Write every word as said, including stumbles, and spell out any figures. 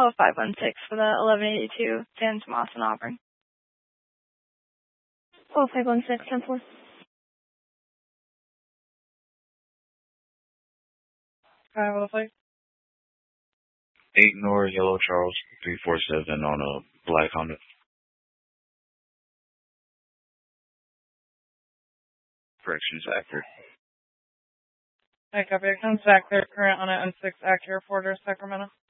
Oh, five one six for the eleven eighty-two, San Tomas and Auburn. Oh, five one six, ten four. Five oh five. eight North Yellow Charles three four seven on a black Honda. Corrections accurate. I copy. It comes back there current on an N six Acura Porter, Sacramento.